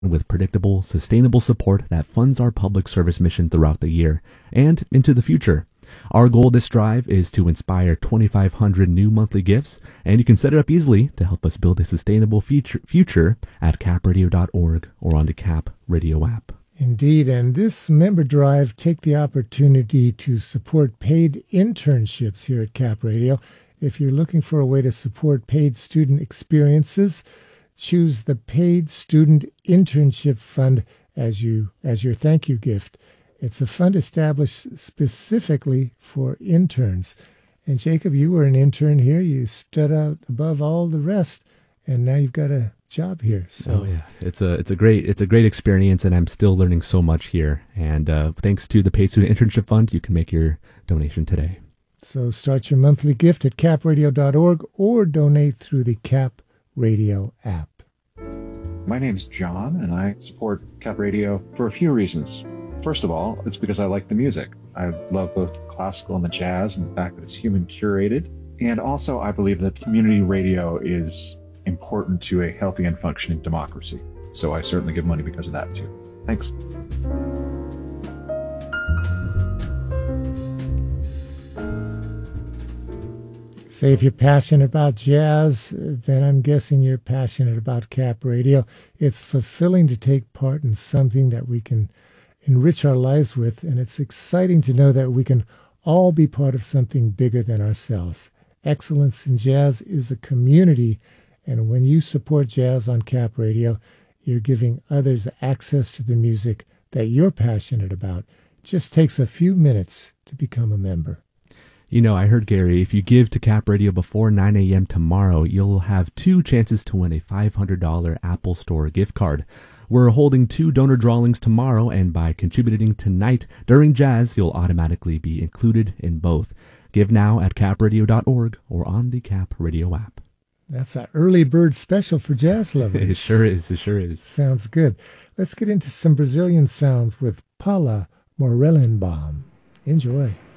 with predictable, sustainable support that funds our public service mission throughout the year and into the future. Our goal this drive is to inspire 2,500 new monthly gifts, and you can set it up easily to help us build a sustainable future at capradio.org or on the Cap Radio app. Indeed, and this member drive take the opportunity to support paid internships here at Cap Radio. If you're looking for a way to support paid student experiences, choose the Paid Student Internship Fund as your thank you gift. It's a fund established specifically for interns. And Jacob, you were an intern here. You stood out above all the rest, and now you've got a job here. So. Oh yeah, it's a great experience, and I'm still learning so much here. And thanks to the Paid Student Internship Fund, you can make your donation today. So start your monthly gift at capradio.org or donate through the Cap Radio app. My name's John, and I support Cap Radio for a few reasons. First of all, it's because I like the music. I love both classical and the jazz, and the fact that it's human curated. And also, I believe that community radio is important to a healthy and functioning democracy. So I certainly give money because of that, too. Thanks. Say if you're passionate about jazz, then I'm guessing you're passionate about Cap Radio. It's fulfilling to take part in something that we can enrich our lives with, and it's exciting to know that we can all be part of something bigger than ourselves. Excellence in Jazz is a community, and when you support jazz on Cap Radio, you're giving others access to the music that you're passionate about. It just takes a few minutes to become a member. You know, I heard, Gary, if you give to Cap Radio before 9 a.m. tomorrow, you'll have 2 chances to win a $500 Apple Store gift card. We're holding 2 donor drawings tomorrow, and by contributing tonight during jazz, you'll automatically be included in both. Give now at capradio.org or on the Cap Radio app. That's an early bird special for jazz lovers. It sure is. It sure is. Sounds good. Let's get into some Brazilian sounds with Paula Morellenbaum. Enjoy.